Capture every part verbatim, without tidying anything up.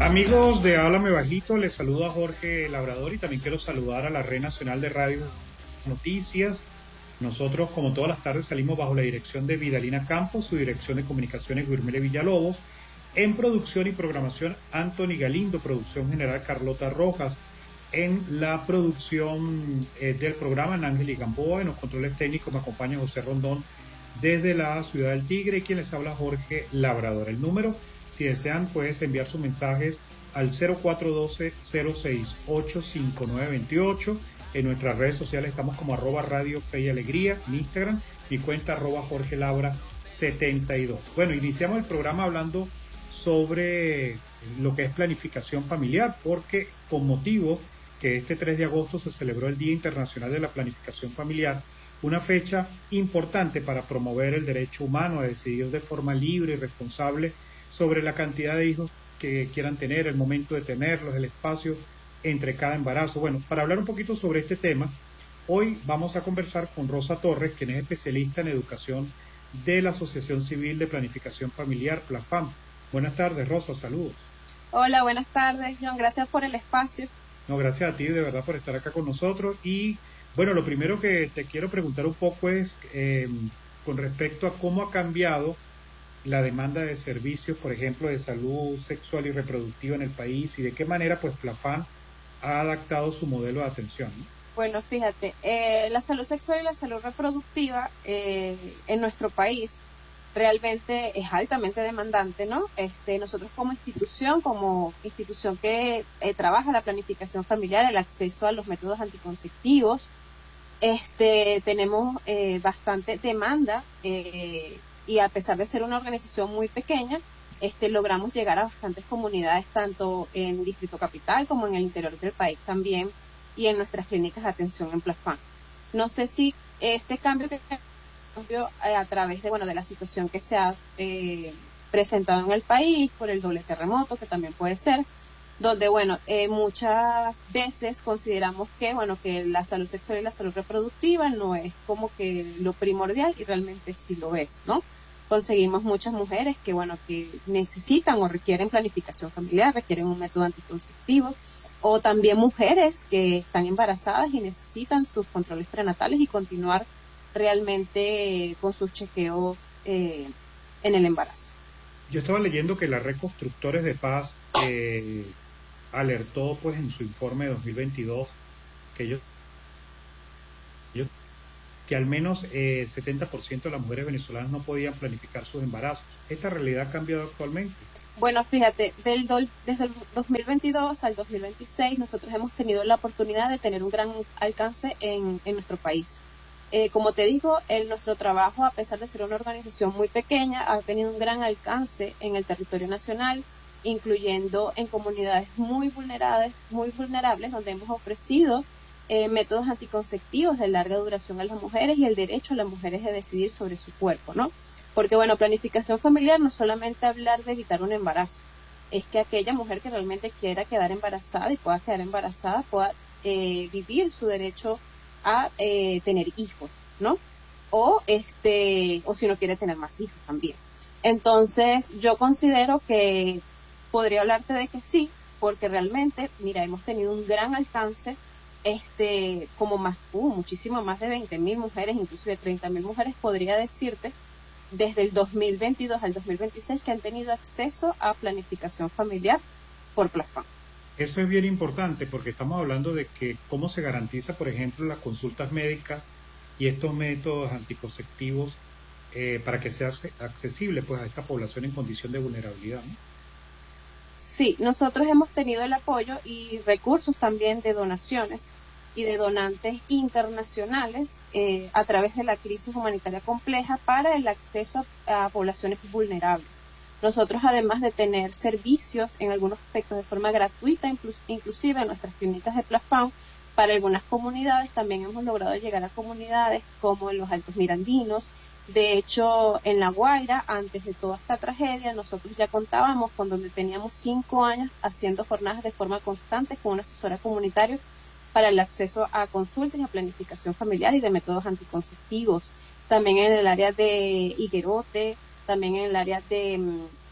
Amigos de Háblame Bajito, les saludo a Jorge Labrador y también quiero saludar a la Red Nacional de Radio Noticias. Nosotros, como todas las tardes, salimos bajo la dirección de Vidalina Campos, su dirección de comunicaciones Guillermo Villalobos, en producción y programación Anthony Galindo, producción general Carlota Rojas, en la producción eh, del programa Ángel y Gamboa, en los controles técnicos me acompaña José Rondón desde la Ciudad del Tigre y quien les habla Jorge Labrador. El número, si desean, puedes enviar sus mensajes al cero cuatro uno dos, cero seis ocho, cinco nueve dos ocho. En nuestras redes sociales estamos como arroba Radio Fe y Alegría, en Instagram, mi cuenta arroba Jorge Labra setenta y dos. Bueno, iniciamos el programa hablando sobre lo que es planificación familiar, porque con motivo que este tres de agosto se celebró el Día Internacional de la Planificación Familiar, una fecha importante para promover el derecho humano a decidir de forma libre y responsable sobre la cantidad de hijos que quieran tener, el momento de tenerlos, el espacio entre cada embarazo. Bueno, para hablar un poquito sobre este tema, hoy vamos a conversar con Rosa Torres, quien es especialista en educación de la Asociación Civil de Planificación Familiar, PLAFAM. Buenas tardes, Rosa, saludos. Hola, buenas tardes, John, gracias por el espacio. No, gracias a ti, de verdad, por estar acá con nosotros. Y, bueno, lo primero que te quiero preguntar un poco es eh, con respecto a cómo ha cambiado la demanda de servicios, por ejemplo, de salud sexual y reproductiva en el país, y de qué manera, pues, PLAFAM ha adaptado su modelo de atención, ¿no? Bueno, fíjate, eh, la salud sexual y la salud reproductiva eh, en nuestro país realmente es altamente demandante, ¿no? Este, nosotros como institución, como institución que eh, trabaja la planificación familiar, el acceso a los métodos anticonceptivos, este, tenemos eh, bastante demanda eh, y a pesar de ser una organización muy pequeña, este, logramos llegar a bastantes comunidades, tanto en Distrito Capital como en el interior del país también, y en nuestras clínicas de atención en PLAFAM. No sé si este cambio que cambio eh, a través de bueno de la situación que se ha eh, presentado en el país por el doble terremoto, que también puede ser, donde bueno eh, muchas veces consideramos que bueno que la salud sexual y la salud reproductiva no es como que lo primordial, y realmente sí lo es, ¿no? Conseguimos muchas mujeres que bueno que necesitan o requieren planificación familiar, requieren un método anticonceptivo, o también mujeres que están embarazadas y necesitan sus controles prenatales y continuar realmente con sus chequeos eh, en el embarazo. Yo estaba leyendo que la Red Constructores de Paz eh, alertó, pues, en su informe de dos mil veintidós que ellos, ellos que al menos eh, setenta por ciento de las mujeres venezolanas no podían planificar sus embarazos. ¿Esta realidad ha cambiado actualmente? Bueno, fíjate, del do, desde el dos mil veintidós al dos mil veintiséis nosotros hemos tenido la oportunidad de tener un gran alcance en, en nuestro país. Eh, como te digo, el, nuestro trabajo, a pesar de ser una organización muy pequeña, ha tenido un gran alcance en el territorio nacional, incluyendo en comunidades muy vulnerables, muy vulnerables, donde hemos ofrecido eh, métodos anticonceptivos de larga duración a las mujeres y el derecho a las mujeres de decidir sobre su cuerpo, ¿no? Porque, bueno, planificación familiar no es solamente hablar de evitar un embarazo, es que aquella mujer que realmente quiera quedar embarazada y pueda quedar embarazada pueda eh, vivir su derecho a eh, tener hijos, ¿no? O este, o si no quiere tener más hijos también. Entonces, yo considero que podría hablarte de que sí, porque realmente, mira, hemos tenido un gran alcance, este, como más, uh, muchísimo más de veinte mil mujeres, inclusive treinta mil mujeres, podría decirte, desde el dos mil veintidós al dos mil veintiséis, que han tenido acceso a planificación familiar por PLAFAM. Eso es bien importante porque estamos hablando de que cómo se garantiza, por ejemplo, las consultas médicas y estos métodos anticonceptivos eh, para que sea accesible, pues, a esta población en condición de vulnerabilidad, ¿no? Sí, nosotros hemos tenido el apoyo y recursos también de donaciones y de donantes internacionales eh, a través de la crisis humanitaria compleja para el acceso a, a poblaciones vulnerables. Nosotros, además de tener servicios en algunos aspectos de forma gratuita, inclusive en nuestras clínicas de PLAFAM, para algunas comunidades, también hemos logrado llegar a comunidades como en los Altos Mirandinos. De hecho, en La Guaira, antes de toda esta tragedia, nosotros ya contábamos con donde teníamos cinco años haciendo jornadas de forma constante con una asesora comunitaria para el acceso a consultas y a planificación familiar y de métodos anticonceptivos. También en el área de Higuerote, también en el área de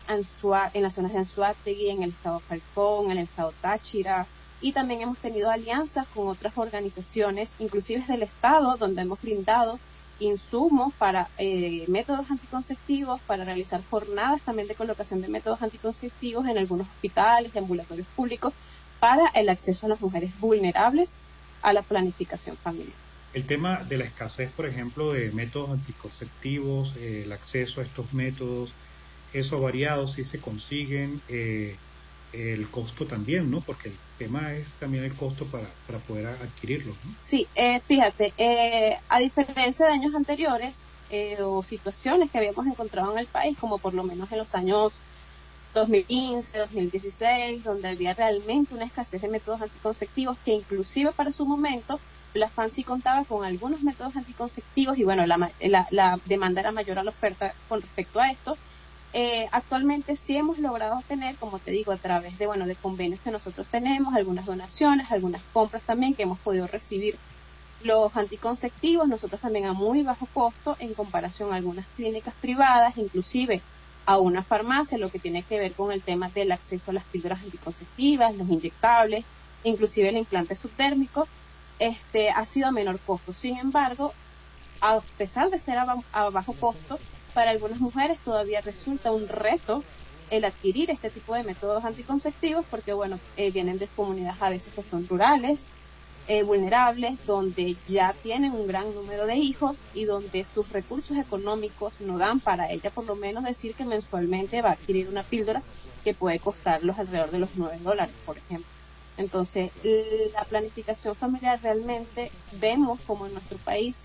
Anzoá- en las zonas de Anzoátegui, en el estado Falcón, en el estado Táchira, y también hemos tenido alianzas con otras organizaciones, inclusive del estado, donde hemos brindado insumos para eh, métodos anticonceptivos, para realizar jornadas también de colocación de métodos anticonceptivos en algunos hospitales y ambulatorios públicos para el acceso a las mujeres vulnerables a la planificación familiar. El tema de la escasez, por ejemplo, de métodos anticonceptivos, eh, el acceso a estos métodos, eso ha variado, si se consiguen, eh, el costo también, ¿no? Porque el tema es también el costo para, para poder adquirirlos, ¿no? Sí, eh, fíjate, eh, a diferencia de años anteriores eh, o situaciones que habíamos encontrado en el país, como por lo menos en los años dos mil quince, dos mil dieciséis, donde había realmente una escasez de métodos anticonceptivos, que inclusive para su momento la F A N sí contaba con algunos métodos anticonceptivos y bueno, la, la, la demanda era mayor a la oferta con respecto a esto. Eh, actualmente sí hemos logrado tener, como te digo, a través de bueno de convenios que nosotros tenemos, algunas donaciones, algunas compras también que hemos podido recibir los anticonceptivos, nosotros también a muy bajo costo en comparación a algunas clínicas privadas, inclusive a una farmacia, lo que tiene que ver con el tema del acceso a las píldoras anticonceptivas, los inyectables, inclusive el implante subdérmico, este ha sido a menor costo. Sin embargo, a pesar de ser a, a bajo costo, para algunas mujeres todavía resulta un reto el adquirir este tipo de métodos anticonceptivos porque, bueno, eh, vienen de comunidades a veces que son rurales, eh, vulnerables, donde ya tienen un gran número de hijos y donde sus recursos económicos no dan para ella por lo menos decir que mensualmente va a adquirir una píldora que puede costarlos alrededor de los nueve dólares, por ejemplo. Entonces, la planificación familiar realmente vemos como en nuestro país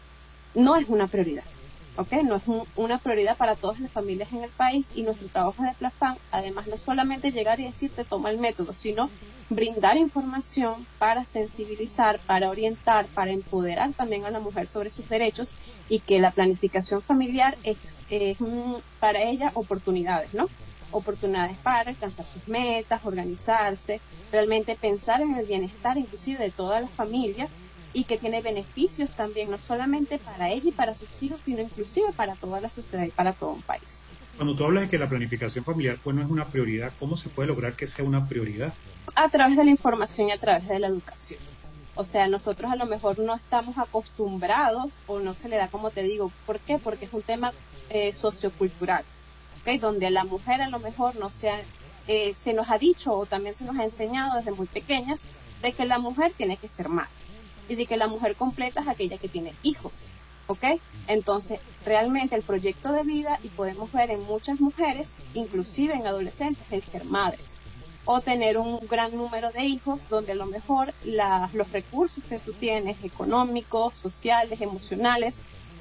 no es una prioridad. ¿Okay? No es un, una prioridad para todas las familias en el país, y nuestro trabajo de Plafan, además, no es solamente llegar y decirte toma el método, sino brindar información para sensibilizar, para orientar, para empoderar también a la mujer sobre sus derechos, y que la planificación familiar es, es mm, para ella oportunidades, ¿no? Oportunidades para alcanzar sus metas, organizarse, realmente pensar en el bienestar inclusive de toda la familia, y que tiene beneficios también, no solamente para ella y para sus hijos, sino inclusive para toda la sociedad y para todo un país. Cuando tú hablas de que la planificación familiar pues no es una prioridad, ¿cómo se puede lograr que sea una prioridad? A través de la información y a través de la educación. O sea, nosotros a lo mejor no estamos acostumbrados, o no se le da, como te digo, ¿por qué? Porque es un tema eh, sociocultural, ¿okay? Donde a la mujer a lo mejor no se, ha, eh, se nos ha dicho, o también se nos ha enseñado desde muy pequeñas, de que la mujer tiene que ser madre, y de que la mujer completa es aquella que tiene hijos, ¿ok? Entonces, realmente el proyecto de vida, y podemos ver en muchas mujeres, inclusive en adolescentes, el ser madres, o tener un gran número de hijos, donde a lo mejor la, los recursos que tú tienes, económicos, sociales, emocionales,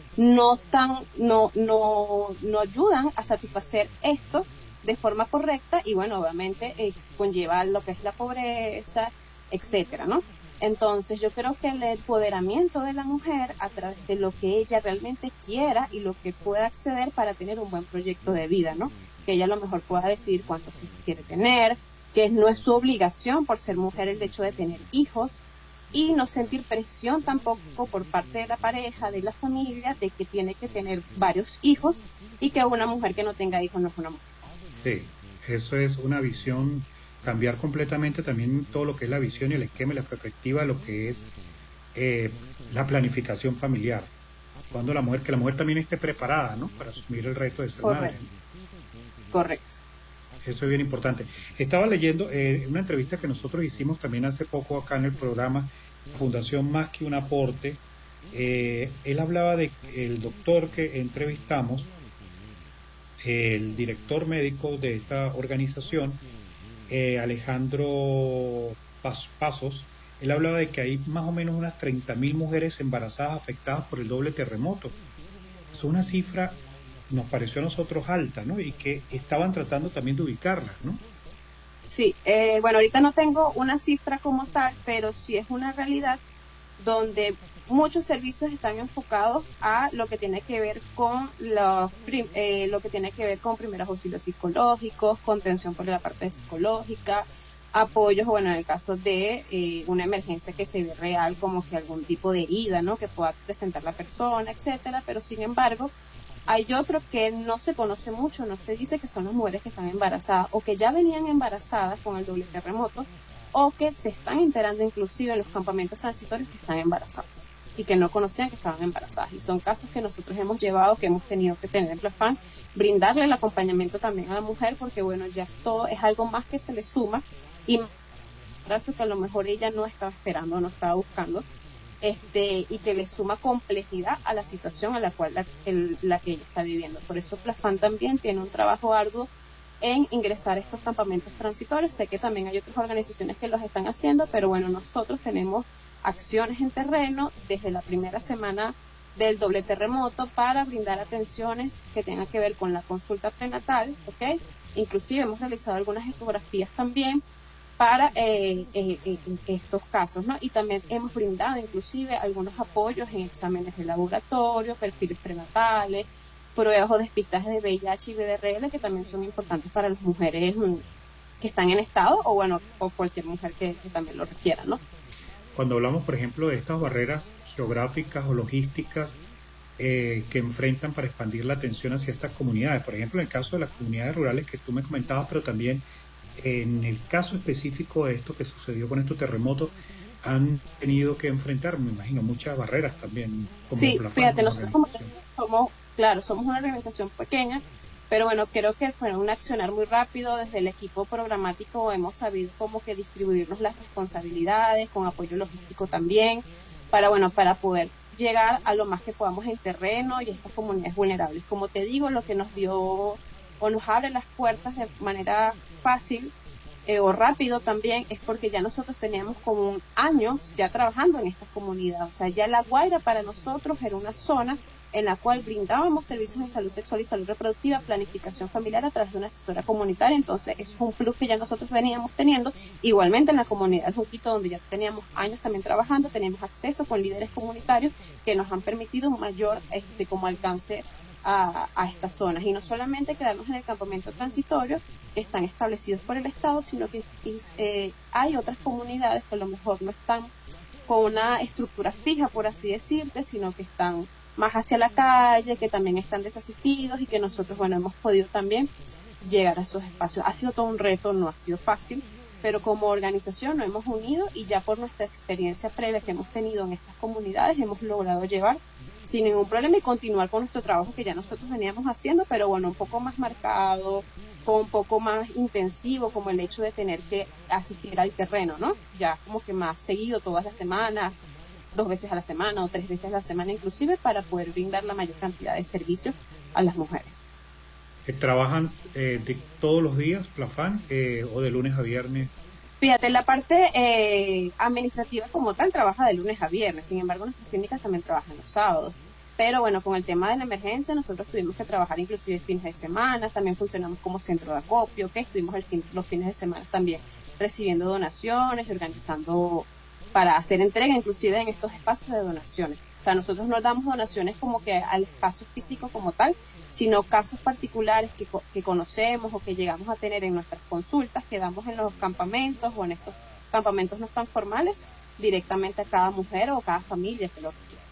no están, no, no, no ayudan a satisfacer esto de forma correcta, y bueno, obviamente eh, conlleva lo que es la pobreza, etcétera, ¿no? Entonces yo creo que el empoderamiento de la mujer a través de lo que ella realmente quiera y lo que pueda acceder para tener un buen proyecto de vida, ¿no? Que ella a lo mejor pueda decidir cuántos hijos quiere tener, que no es su obligación por ser mujer el hecho de tener hijos, y no sentir presión tampoco por parte de la pareja, de la familia, de que tiene que tener varios hijos, y que una mujer que no tenga hijos no es una mujer. Sí, eso es una visión, cambiar completamente también todo lo que es la visión y el esquema y la perspectiva de lo que es eh, la planificación familiar. Cuando la mujer, que la mujer también esté preparada, ¿no? Para asumir el reto de ser Correcto. madre. Correcto. Eso es bien importante. Estaba leyendo eh, una entrevista que nosotros hicimos también hace poco acá en el programa Fundación Más que un Aporte. Eh, él hablaba de el doctor que entrevistamos, el director médico de esta organización, eh, Alejandro Pasos. Él hablaba de que hay más o menos unas treinta mil mujeres embarazadas afectadas por el doble terremoto. Es una cifra, nos pareció a nosotros alta, ¿no? Y que estaban tratando también de ubicarlas, ¿no? Sí, eh, bueno, ahorita no tengo una cifra como tal, pero sí es una realidad donde muchos servicios están enfocados a lo que tiene que ver con los, eh, lo que tiene que ver con primeros auxilios psicológicos, contención por la parte psicológica, apoyos, bueno, en el caso de eh, una emergencia que se ve real, como que algún tipo de herida, ¿no? Que pueda presentar la persona, etcétera, pero sin embargo, Hay otro que no se conoce mucho, no se dice que son las mujeres que están embarazadas o que ya venían embarazadas con el doble terremoto o que se están enterando inclusive en los campamentos transitorios que están embarazadas y que no conocían que estaban embarazadas. Y son casos que nosotros hemos llevado, que hemos tenido que tener en Plafan, brindarle el acompañamiento también a la mujer, porque bueno, ya esto es algo más que se le suma y caso que a lo mejor ella no estaba esperando, no estaba buscando, este y que le suma complejidad a la situación a la cual la, el, la que ella está viviendo. Por eso Plafan también tiene un trabajo arduo en ingresar a estos campamentos transitorios. Sé que también hay otras organizaciones que los están haciendo, pero bueno, nosotros tenemos acciones en terreno desde la primera semana del doble terremoto para brindar atenciones que tengan que ver con la consulta prenatal, ¿ok? Inclusive hemos realizado algunas ecografías también para eh, eh, eh, estos casos, ¿no? Y también hemos brindado inclusive algunos apoyos en exámenes de laboratorio, perfiles prenatales, pruebas o despistajes de V I H y V D R L que también son importantes para las mujeres mm, que están en estado o bueno, o cualquier mujer que, que también lo requiera, ¿no? Cuando hablamos, por ejemplo, de estas barreras geográficas o logísticas eh, que enfrentan para expandir la atención hacia estas comunidades, por ejemplo, en el caso de las comunidades rurales que tú me comentabas, pero también en el caso específico de esto que sucedió con estos terremotos, han tenido que enfrentar, me imagino, muchas barreras también. Como sí, Plafan, fíjate, nosotros como somos, claro, somos una organización pequeña, pero bueno, creo que fue un accionar muy rápido. Desde el equipo programático hemos sabido como que distribuirnos las responsabilidades, con apoyo logístico también, para bueno, para poder llegar a lo más que podamos en terreno y estas comunidades vulnerables. Como te digo, lo que nos dio o nos abre las puertas de manera fácil eh, o rápido también es porque ya nosotros teníamos como años ya trabajando en estas comunidades. O sea, ya La Guaira para nosotros era una zona en la cual brindábamos servicios de salud sexual y salud reproductiva, planificación familiar a través de una asesora comunitaria. Entonces es un plus que ya nosotros veníamos teniendo. Igualmente en la comunidad del Junquito, donde ya teníamos años también trabajando, tenemos acceso con líderes comunitarios que nos han permitido un mayor este como alcance a, a estas zonas, y no solamente quedarnos en el campamento transitorio que están establecidos por el Estado, sino que eh, hay otras comunidades que a lo mejor no están con una estructura fija, por así decirte, sino que están más hacia la calle, que también están desasistidos y que nosotros, bueno, hemos podido también llegar a esos espacios. Ha sido todo un reto, no ha sido fácil, pero como organización nos hemos unido y ya por nuestra experiencia previa que hemos tenido en estas comunidades hemos logrado llevar sin ningún problema y continuar con nuestro trabajo que ya nosotros veníamos haciendo, pero bueno, un poco más marcado, con un poco más intensivo, como el hecho de tener que asistir al terreno, ¿no? Ya como que más seguido todas las semanas, dos veces a la semana o tres veces a la semana inclusive, para poder brindar la mayor cantidad de servicios a las mujeres. ¿Trabajan eh, de todos los días, Plafan, eh, o de lunes a viernes? Fíjate, la parte eh, administrativa como tal trabaja de lunes a viernes, sin embargo nuestras clínicas también trabajan los sábados. Pero bueno, con el tema de la emergencia nosotros tuvimos que trabajar inclusive fines de semana, también funcionamos como centro de acopio, que estuvimos el fin, los fines de semana también recibiendo donaciones y organizando para hacer entrega inclusive en estos espacios de donaciones. O sea, nosotros no damos donaciones como que al espacio físico como tal, sino casos particulares que, que conocemos o que llegamos a tener en nuestras consultas, que damos en los campamentos o en estos campamentos no tan formales, directamente a cada mujer o cada familia que lo requiera.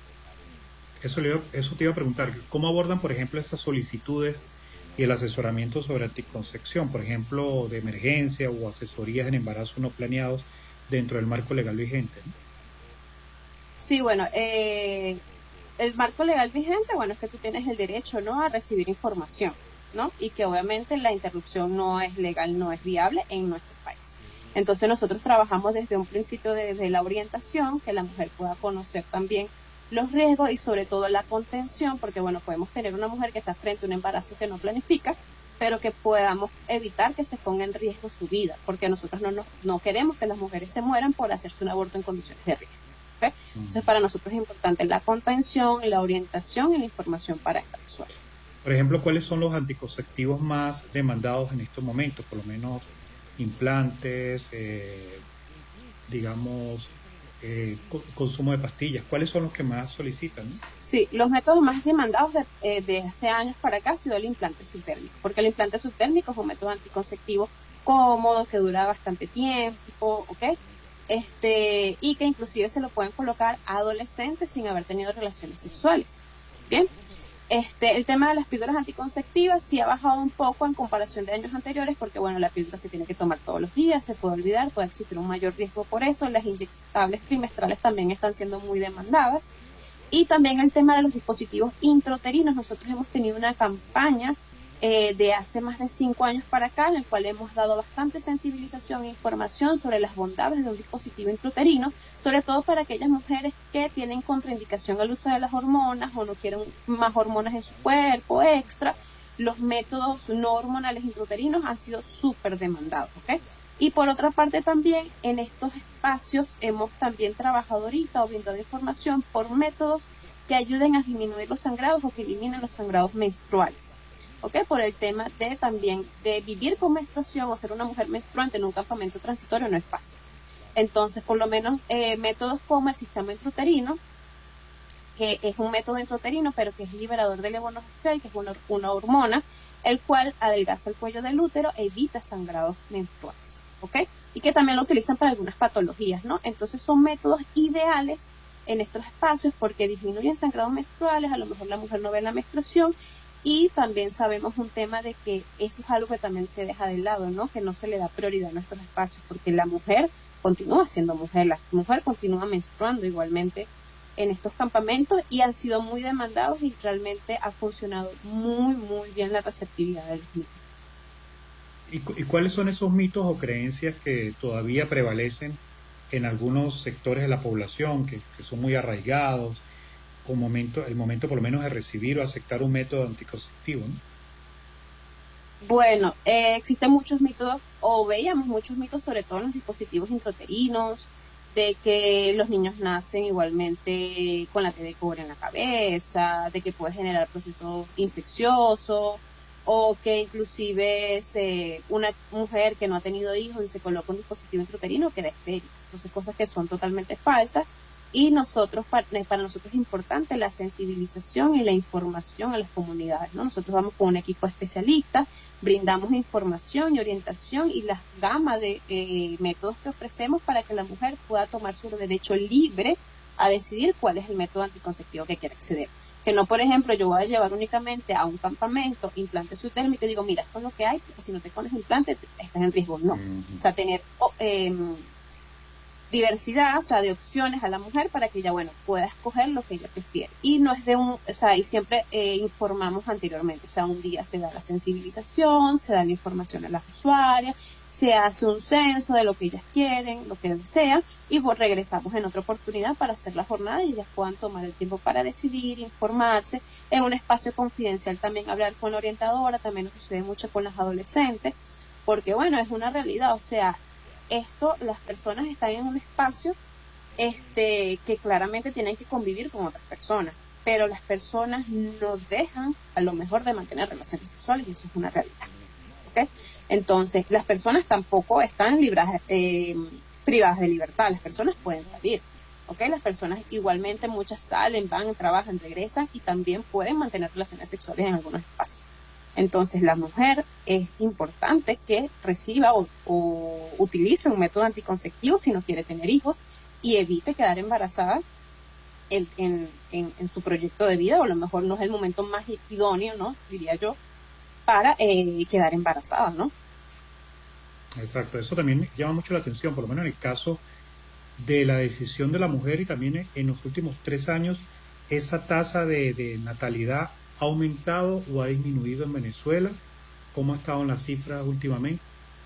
Eso, le iba, eso te iba a preguntar, ¿cómo abordan, por ejemplo, estas solicitudes y el asesoramiento sobre anticoncepción, por ejemplo, de emergencia o asesorías en embarazos no planeados dentro del marco legal vigente, ¿no? Sí, bueno, eh, el marco legal vigente, bueno, es que tú tienes el derecho, ¿no?, a recibir información, ¿no? Y que obviamente la interrupción no es legal, no es viable en nuestro país. Entonces nosotros trabajamos desde un principio de, de la orientación, que la mujer pueda conocer también los riesgos y sobre todo la contención, porque bueno, podemos tener una mujer que está frente a un embarazo que no planifica, pero que podamos evitar que se ponga en riesgo su vida, porque nosotros no, no, no queremos que las mujeres se mueran por hacerse un aborto en condiciones de riesgo. ¿Okay? Entonces para nosotros es importante la contención, la orientación y la información para esta persona. Por ejemplo, ¿cuáles son los anticonceptivos más demandados en estos momentos? Por lo menos implantes, eh, digamos, eh, co- consumo de pastillas. ¿Cuáles son los que más solicitan, ¿no? Sí, los métodos más demandados de, eh, de hace años para acá ha sido el implante subdérmico, porque el implante subdérmico es un método anticonceptivo cómodo, que dura bastante tiempo, ¿ok? Este, y que inclusive se lo pueden colocar a adolescentes sin haber tenido relaciones sexuales. Bien, Este, el tema de las píldoras anticonceptivas sí ha bajado un poco en comparación de años anteriores, porque bueno, la píldora se tiene que tomar todos los días, se puede olvidar, puede existir un mayor riesgo por eso. Las inyectables trimestrales también están siendo muy demandadas. Y también el tema de los dispositivos intrauterinos. Nosotros hemos tenido una campaña eh, de hace más de cinco años para acá, en el cual hemos dado bastante sensibilización e información sobre las bondades de un dispositivo intrauterino, sobre todo para aquellas mujeres que tienen contraindicación al uso de las hormonas o no quieren más hormonas en su cuerpo extra. Los métodos no hormonales intrauterinos han sido súper demandados, ¿ok? Y por otra parte también en estos espacios hemos también trabajado ahorita o brindado información por métodos que ayuden a disminuir los sangrados o que eliminen los sangrados menstruales, ¿ok? Por el tema de también de vivir con menstruación o ser una mujer menstruante en un campamento transitorio no es fácil. Entonces, por lo menos eh, métodos como el sistema intrauterino, que es un método intrauterino, pero que es liberador de levonorgestrel, que es una, una hormona, el cual adelgaza el cuello del útero e evita sangrados menstruales, ¿ok? Y que también lo utilizan para algunas patologías, ¿no? Entonces son métodos ideales en estos espacios porque disminuyen sangrados menstruales, a lo mejor la mujer no ve la menstruación, y también sabemos un tema de que eso es algo que también se deja de lado, ¿no? Que no se le da prioridad a nuestros espacios, porque la mujer continúa siendo mujer, la mujer continúa menstruando igualmente en estos campamentos y han sido muy demandados y realmente ha funcionado muy, muy bien la receptividad de los niños. ¿Y, cu- y cuáles son esos mitos o creencias que todavía prevalecen en algunos sectores de la población, que, que son muy arraigados, o momento, el momento por lo menos de recibir o aceptar un método anticonceptivo, ¿no? Bueno, eh, existen muchos mitos, o veíamos muchos mitos, sobre todo en los dispositivos intrauterinos, de que los niños nacen igualmente con la T de cobre en la cabeza, de que puede generar procesos infecciosos, o que inclusive se, una mujer que no ha tenido hijos y se coloca un dispositivo intrauterino queda estéril. Entonces, cosas que son totalmente falsas. Y nosotros, para, para nosotros es importante la sensibilización y la información a las comunidades, ¿no? Nosotros vamos con un equipo de especialistas, brindamos información y orientación y la gama de eh, métodos que ofrecemos para que la mujer pueda tomar su derecho libre a decidir cuál es el método anticonceptivo que quiere acceder. Que no, por ejemplo, yo voy a llevar únicamente a un campamento implante subdérmico y digo, mira, esto es lo que hay, porque si no te pones implante estás en riesgo. No. Uh-huh. O sea, tener... Oh, eh, diversidad, o sea, de opciones a la mujer para que ella, bueno, pueda escoger lo que ella prefiere. Y no es de un, o sea, y siempre eh, informamos anteriormente, o sea, un día se da la sensibilización, se da la información a las usuarias, se hace un censo de lo que ellas quieren, lo que desean, y pues regresamos en otra oportunidad para hacer la jornada y ellas puedan tomar el tiempo para decidir, informarse, en un espacio confidencial también hablar con la orientadora, también nos sucede mucho con las adolescentes, porque bueno, es una realidad, o sea, esto, las personas están en un espacio este que claramente tienen que convivir con otras personas, pero las personas no dejan a lo mejor de mantener relaciones sexuales y eso es una realidad, ¿okay? Entonces, las personas tampoco están libradas, eh, privadas de libertad, las personas pueden salir, ¿okay? Las personas igualmente muchas salen, van, trabajan, regresan y también pueden mantener relaciones sexuales en algunos espacios. Entonces, la mujer es importante que reciba o, o utilice un método anticonceptivo si no quiere tener hijos y evite quedar embarazada en, en, en, en su proyecto de vida, o a lo mejor no es el momento más idóneo, ¿no? Diría yo, para eh, quedar embarazada, ¿no? Exacto, eso también llama mucho la atención, por lo menos en el caso de la decisión de la mujer y también en los últimos tres años, esa tasa de, de natalidad ¿ha aumentado o ha disminuido en Venezuela? ¿Cómo ha estado en las cifras últimamente?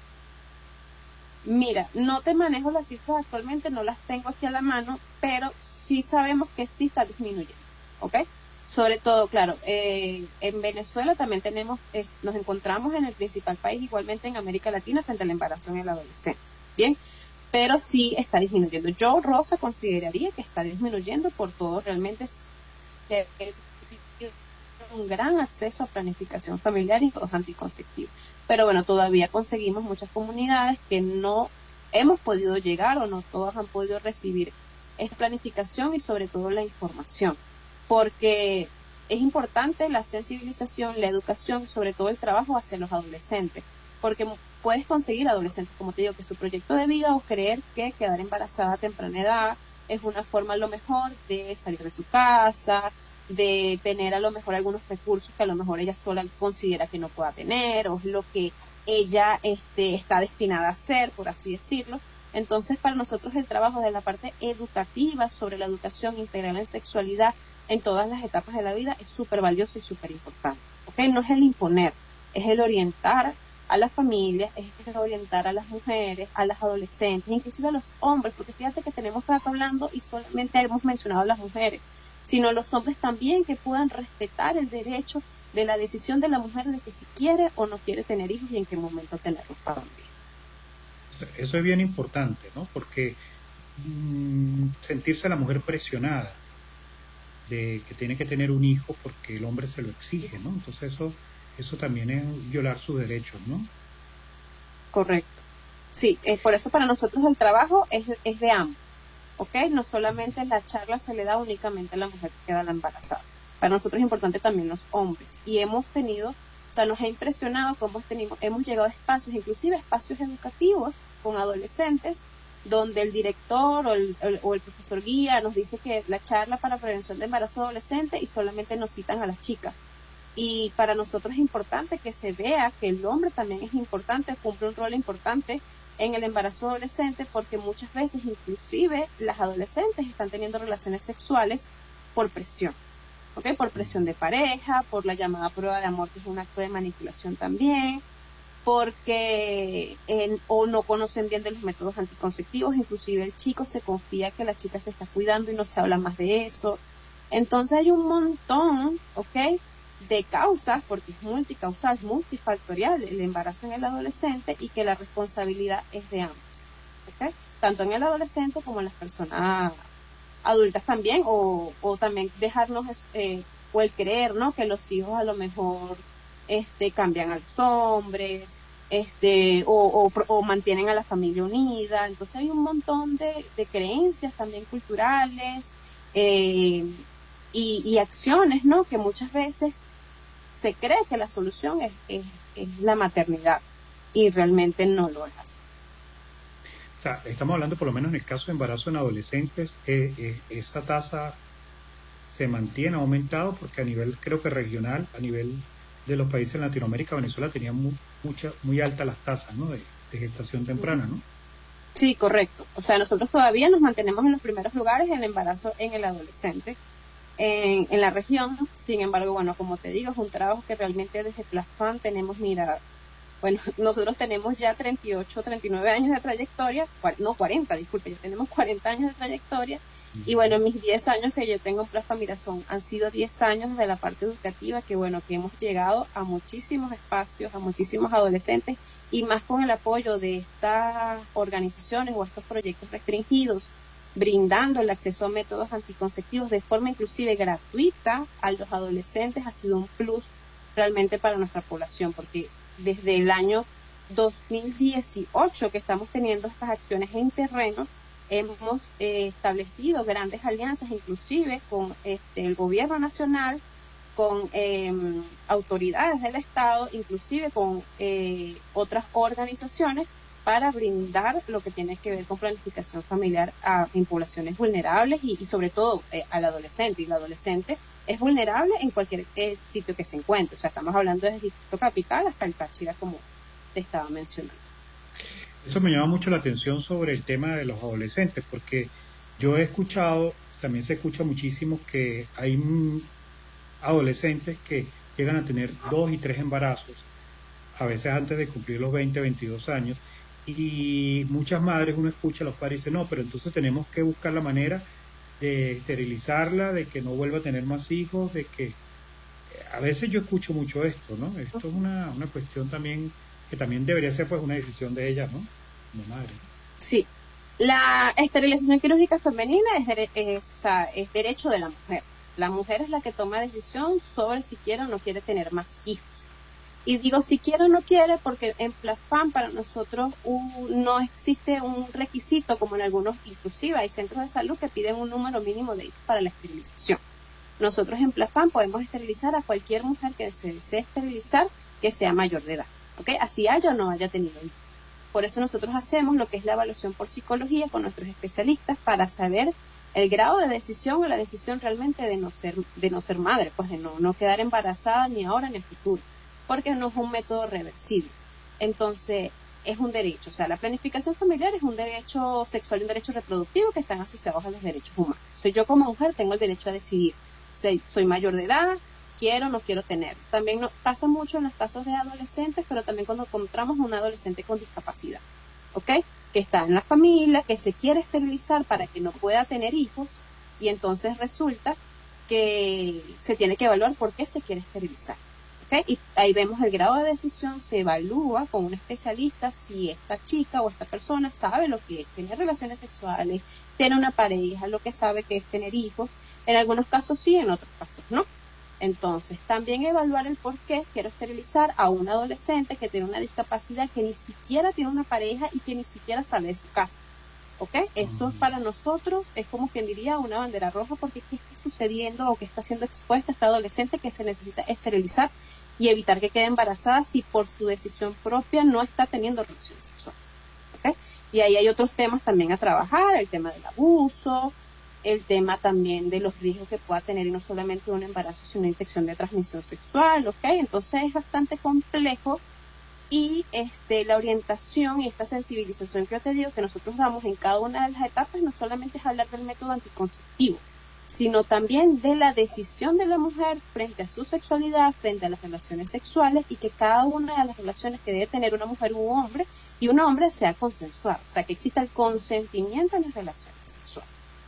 Mira, no te manejo las cifras actualmente, no las tengo aquí a la mano, pero sí sabemos que sí está disminuyendo, ¿ok? Sobre todo, claro, eh, en Venezuela también tenemos, eh, nos encontramos en el principal país igualmente en América Latina frente al embarazo en el adolescente, ¿bien? Pero sí está disminuyendo. Yo, Rosa, consideraría que está disminuyendo por todo realmente eh, un gran acceso a planificación familiar y métodos anticonceptivos. Pero bueno, todavía conseguimos muchas comunidades que no hemos podido llegar o no todas han podido recibir esta planificación y sobre todo la información, porque es importante la sensibilización, la educación y sobre todo el trabajo hacia los adolescentes, porque puedes conseguir adolescentes, como te digo, que su proyecto de vida o creer que quedar embarazada a temprana edad es una forma a lo mejor de salir de su casa, de tener a lo mejor algunos recursos que a lo mejor ella sola considera que no pueda tener, o es lo que ella este, está destinada a hacer, por así decirlo. Entonces, para nosotros el trabajo de la parte educativa sobre la educación integral en sexualidad en todas las etapas de la vida es súper valioso y súper importante. ¿Okay? No es el imponer, es el orientar a las familias, es el orientar a las mujeres, a las adolescentes, inclusive a los hombres, porque fíjate que tenemos rato hablando y solamente hemos mencionado a las mujeres, sino los hombres también que puedan respetar el derecho de la decisión de la mujer de que si quiere o no quiere tener hijos y en qué momento tenerlos también. Eso es bien importante, ¿no? Porque mmm, sentirse la mujer presionada de que tiene que tener un hijo porque el hombre se lo exige, ¿no? Entonces eso eso también es violar sus derechos, ¿no? Correcto. Sí, eh, por eso para nosotros el trabajo es, es de ambos, ¿ok? No solamente la charla se le da únicamente a la mujer que queda la embarazada. Para nosotros es importante también los hombres. Y hemos tenido, o sea, nos ha impresionado cómo hemos, tenido, hemos llegado a espacios, inclusive espacios educativos con adolescentes, donde el director o el, el, o el profesor guía nos dice que la charla para prevención de embarazo adolescente y solamente nos citan a las chicas. Y para nosotros es importante que se vea que el hombre también es importante, cumple un rol importante en el embarazo adolescente, porque muchas veces inclusive las adolescentes están teniendo relaciones sexuales por presión, ¿okay? Por presión de pareja, por la llamada prueba de amor, que es un acto de manipulación también, porque en, o no conocen bien de los métodos anticonceptivos, inclusive el chico se confía que la chica se está cuidando y no se habla más de eso. Entonces hay un montón, ¿ok?, de causas, porque es multicausal, multifactorial el embarazo en el adolescente, y que la responsabilidad es de ambos, ¿okay? Tanto en el adolescente como en las personas adultas también, o, o también dejarnos eh, o el creer, ¿no?, que los hijos a lo mejor este cambian a los hombres, este o, o, o mantienen a la familia unida. Entonces hay un montón de, de creencias también culturales eh, y, y acciones, ¿no?, que muchas veces se cree que la solución es, es, es la maternidad y realmente no lo es así. O sea, estamos hablando por lo menos en el caso de embarazo en adolescentes, eh, eh, esa tasa se mantiene, ha aumentado, porque a nivel creo que regional, a nivel de los países en Latinoamérica, Venezuela tenía muy, mucha, muy altas las tasas, ¿no?, de, de gestación temprana, ¿no? Sí, correcto. O sea, nosotros todavía nos mantenemos en los primeros lugares en el embarazo en el adolescente en, en la región. Sin embargo, bueno, como te digo, es un trabajo que realmente desde Plasfam tenemos, mira, bueno, nosotros tenemos ya treinta y ocho, treinta y nueve años de trayectoria, no cuarenta, disculpe, ya tenemos cuarenta años de trayectoria, y bueno, mis diez años que yo tengo en Plasfam, mira, son, han sido diez años de la parte educativa, que bueno, que hemos llegado a muchísimos espacios, a muchísimos adolescentes, y más con el apoyo de estas organizaciones o estos proyectos restringidos, brindando el acceso a métodos anticonceptivos de forma inclusive gratuita a los adolescentes, ha sido un plus realmente para nuestra población, porque desde el año dos mil dieciocho que estamos teniendo estas acciones en terreno, hemos eh, establecido grandes alianzas inclusive con este, el gobierno nacional, con eh, autoridades del Estado, inclusive con eh, otras organizaciones, para brindar lo que tiene que ver con planificación familiar a, en poblaciones vulnerables y, y sobre todo eh, al adolescente. Y el adolescente es vulnerable en cualquier eh, sitio que se encuentre. O sea, estamos hablando desde el Distrito Capital hasta el Táchira, como te estaba mencionando. Eso me llama mucho la atención sobre el tema de los adolescentes, porque yo he escuchado, también se escucha muchísimo que hay adolescentes que llegan a tener dos y tres embarazos, a veces antes de cumplir los veinte, veintidós años, y muchas madres, uno escucha a los padres y dice, no, pero entonces tenemos que buscar la manera de esterilizarla, de que no vuelva a tener más hijos, de que a veces yo escucho mucho esto, ¿no? Esto es una, una cuestión también que también debería ser pues una decisión de ellas, ¿no?, como madre. Sí, la esterilización quirúrgica femenina es, dere- es, o sea, es derecho de la mujer. La mujer es la que toma decisión sobre si quiere o no quiere tener más hijos. Y digo si quiere o no quiere porque en Plasfam para nosotros un, no existe un requisito como en algunos, inclusive hay centros de salud que piden un número mínimo de hijos para la esterilización. Nosotros en Plasfam podemos esterilizar a cualquier mujer que se desee esterilizar que sea mayor de edad. ¿okay? Así haya o no haya tenido hijos. Por eso nosotros hacemos lo que es la evaluación por psicología con nuestros especialistas para saber el grado de decisión o la decisión realmente de no ser de no ser madre, pues de no, no quedar embarazada ni ahora ni en el futuro, porque no es un método reversible. Entonces, es un derecho, o sea, la planificación familiar es un derecho sexual y un derecho reproductivo que están asociados a los derechos humanos. Soy yo como mujer tengo el derecho a decidir, soy, soy mayor de edad, quiero o no quiero tener. También no, pasa mucho en los casos de adolescentes, pero también cuando encontramos a un adolescente con discapacidad, ¿ok? Que está en la familia, que se quiere esterilizar para que no pueda tener hijos, y entonces resulta que se tiene que evaluar por qué se quiere esterilizar, ¿ok? Y ahí vemos el grado de decisión, se evalúa con un especialista si esta chica o esta persona sabe lo que es tener relaciones sexuales, tener una pareja, lo que sabe que es tener hijos. En algunos casos sí, en otros casos no. Entonces, también evaluar el por qué quiero esterilizar a un adolescente que tiene una discapacidad, que ni siquiera tiene una pareja y que ni siquiera sale de su casa, ¿ok? Eso uh-huh. Para nosotros es como quien diría una bandera roja, porque ¿qué está sucediendo o qué está siendo expuesta esta adolescente que se necesita esterilizar y evitar que quede embarazada si por su decisión propia no está teniendo relaciones sexuales, ¿ok? Y ahí hay otros temas también a trabajar, el tema del abuso, el tema también de los riesgos que pueda tener, y no solamente un embarazo, sino una infección de transmisión sexual, ¿ok? Entonces es bastante complejo, y este la orientación y esta sensibilización que yo te digo que nosotros damos en cada una de las etapas no solamente es hablar del método anticonceptivo, sino también de la decisión de la mujer frente a su sexualidad, frente a las relaciones sexuales, y que cada una de las relaciones que debe tener una mujer u un hombre, y un hombre, sea consensuado, o sea, que exista el consentimiento en las relaciones sexuales.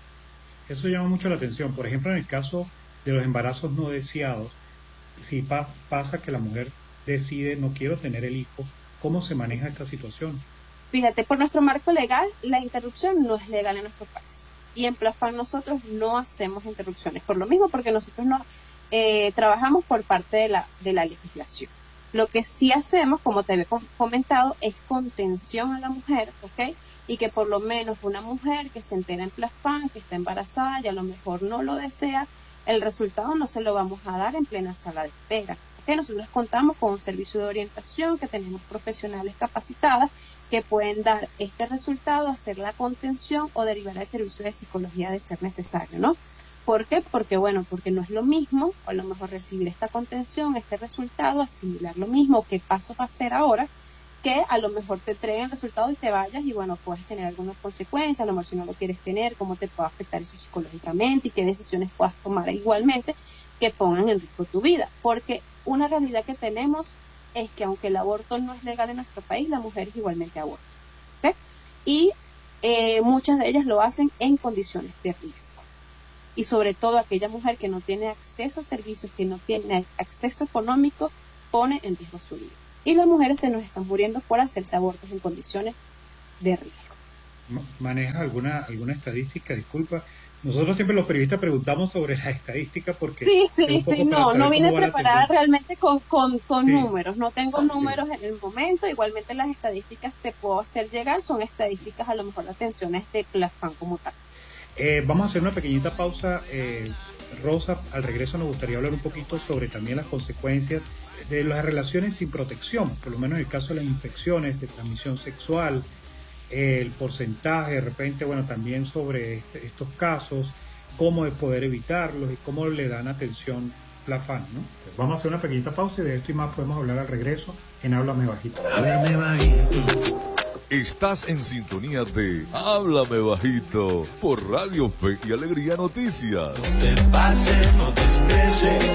Eso llama mucho la atención. Por ejemplo, en el caso de los embarazos no deseados, si pa- pasa que la mujer decide no quiero tener el hijo, ¿cómo se maneja esta situación? Fíjate, por nuestro marco legal, la interrupción no es legal en nuestro país. Y en Plafan nosotros no hacemos interrupciones. Por lo mismo, porque nosotros no eh, trabajamos por parte de la, de la legislación. Lo que sí hacemos, como te había comentado, es contención a la mujer, ¿ok? Y que por lo menos una mujer que se entera en Plafan, que está embarazada y a lo mejor no lo desea, el resultado no se lo vamos a dar en plena sala de espera. ¿Okay? Nosotros contamos con un servicio de orientación, que tenemos profesionales capacitadas que pueden dar este resultado, hacer la contención o derivar al servicio de psicología de ser necesario, ¿no? ¿Por qué? Porque, bueno, porque no es lo mismo, o a lo mejor recibir esta contención, este resultado, asimilar lo mismo, qué paso va a hacer ahora, que a lo mejor te entreguen el resultado y te vayas y, bueno, puedes tener algunas consecuencias, a lo mejor si no lo quieres tener, cómo te puede afectar eso psicológicamente y qué decisiones puedas tomar igualmente que pongan en riesgo tu vida. Porque una realidad que tenemos es que aunque el aborto no es legal en nuestro país, la mujer es igualmente aborta, ¿okay? Y eh, muchas de ellas lo hacen en condiciones de riesgo. Y sobre todo aquella mujer que no tiene acceso a servicios, que no tiene acceso económico, pone en riesgo su vida. Y las mujeres se nos están muriendo por hacerse abortos en condiciones de riesgo. ¿Maneja alguna alguna estadística? Disculpa. Nosotros siempre los periodistas preguntamos sobre las estadísticas porque... Sí, sí, sí, no, no vine preparada realmente con, con, con sí. números, no tengo números en el momento, igualmente las estadísticas te puedo hacer llegar, son estadísticas a lo mejor de atenciones de Plafan como tal. Eh, vamos a hacer una pequeñita pausa, eh, Rosa. Al regreso nos gustaría hablar un poquito sobre también las consecuencias de las relaciones sin protección, por lo menos en el caso de las infecciones de transmisión sexual, eh, el porcentaje de repente, bueno, también sobre este, estos casos, cómo de poder evitarlos y cómo le dan atención Plafan, ¿no? Pues vamos a hacer una pequeñita pausa y de esto y más podemos hablar al regreso en Háblame Bajito. Háblame Bajito. Estás en sintonía de Háblame Bajito por Radio Fe y Alegría Noticias. No te pases, no te estreses.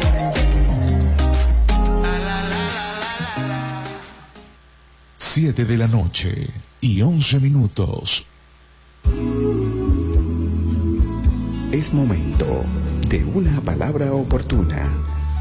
Siete de la noche y once minutos. Es momento de una palabra oportuna.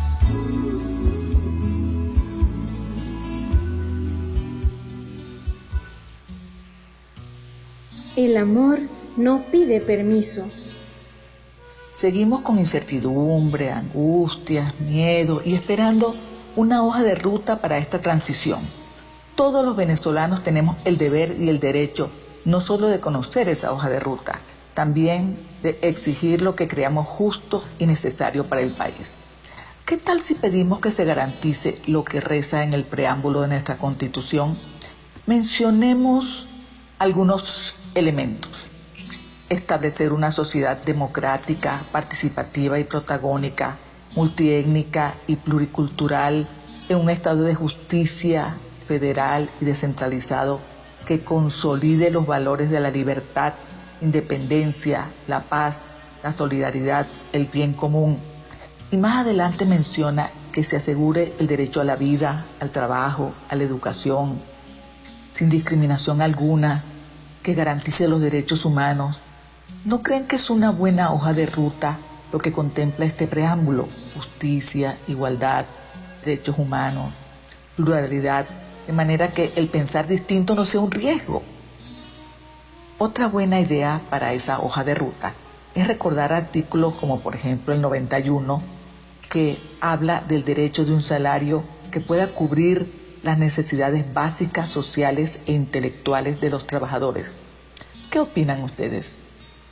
El amor no pide permiso. Seguimos con incertidumbre, angustias, miedo y esperando una hoja de ruta para esta transición. Todos los venezolanos tenemos el deber y el derecho no solo de conocer esa hoja de ruta, también de exigir lo que creamos justo y necesario para el país. ¿Qué tal si pedimos que se garantice lo que reza en el preámbulo de nuestra Constitución? Mencionemos algunos elementos. Establecer una sociedad democrática, participativa y protagónica, multiétnica y pluricultural, en un estado de justicia federal y descentralizado que consolide los valores de la libertad, independencia, la paz, la solidaridad, el bien común. Y más adelante menciona que se asegure el derecho a la vida, al trabajo, a la educación, sin discriminación alguna, que garantice los derechos humanos. ¿No creen que es una buena hoja de ruta lo que contempla este preámbulo? Justicia, igualdad, derechos humanos, pluralidad, de manera que el pensar distinto no sea un riesgo. Otra buena idea para esa hoja de ruta es recordar artículos como por ejemplo el noventa y uno, que habla del derecho de un salario que pueda cubrir las necesidades básicas, sociales e intelectuales de los trabajadores. ¿Qué opinan ustedes?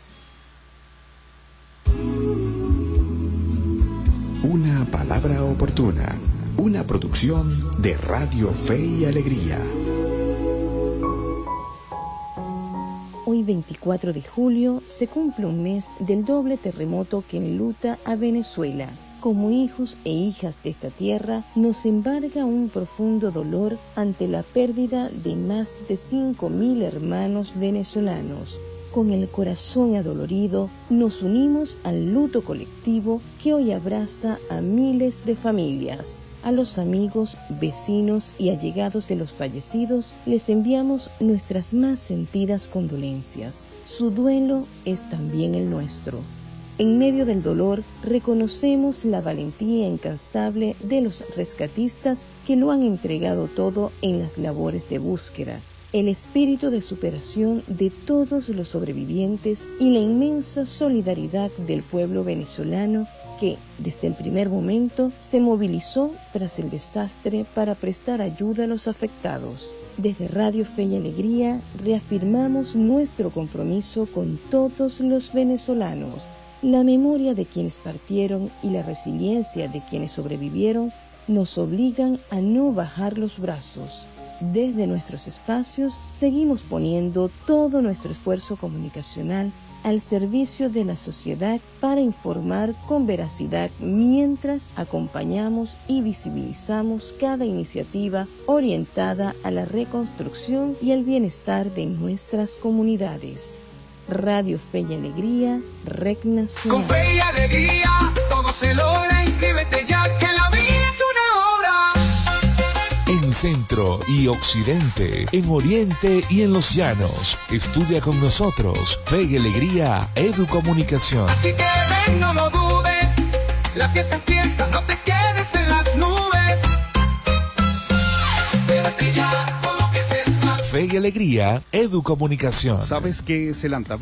Una palabra oportuna, una producción de Radio Fe y Alegría. Hoy veinticuatro de julio se cumple un mes del doble terremoto que enluta a Venezuela. Como hijos e hijas de esta tierra, nos embarga un profundo dolor ante la pérdida de más de cinco mil hermanos venezolanos. Con el corazón adolorido, nos unimos al luto colectivo que hoy abraza a miles de familias. A los amigos, vecinos y allegados de los fallecidos les enviamos nuestras más sentidas condolencias. Su duelo es también el nuestro. En medio del dolor, reconocemos la valentía incansable de los rescatistas que lo han entregado todo en las labores de búsqueda, el espíritu de superación de todos los sobrevivientes y la inmensa solidaridad del pueblo venezolano que, desde el primer momento, se movilizó tras el desastre para prestar ayuda a los afectados. Desde Radio Fe y Alegría reafirmamos nuestro compromiso con todos los venezolanos. La memoria de quienes partieron y la resiliencia de quienes sobrevivieron nos obligan a no bajar los brazos. Desde nuestros espacios seguimos poniendo todo nuestro esfuerzo comunicacional al servicio de la sociedad para informar con veracidad mientras acompañamos y visibilizamos cada iniciativa orientada a la reconstrucción y el bienestar de nuestras comunidades. Radio Fe y Alegría, Red Nacional. Con fe y alegría todo se logra, inscríbete ya que la vida es una obra. En Centro y Occidente, en Oriente y en los Llanos, estudia con nosotros Fe y Alegría Educomunicación. Así que ven, no lo dudes, la fiesta empieza, no te quedes en las nubes. Quédate ya con lo que se es más. Fe y Alegría Educomunicación. ¿Sabes qué es el antabismo?